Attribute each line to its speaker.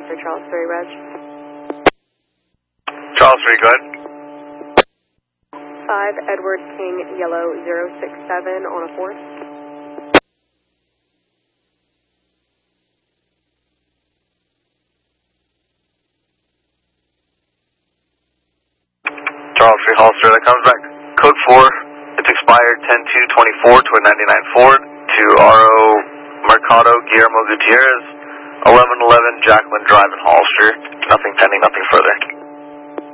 Speaker 1: for Charles 3, Reg.
Speaker 2: Charles 3, go ahead.
Speaker 1: 5 Edward King Yellow 067 on a 4th.
Speaker 2: Charles 3, Hollister, that comes back. Code 4, it's expired 10-2-24 to a 99 Ford to RO Mercado Guillermo Gutierrez, 1111 Jacqueline Drive in Hollister. Nothing pending, nothing further.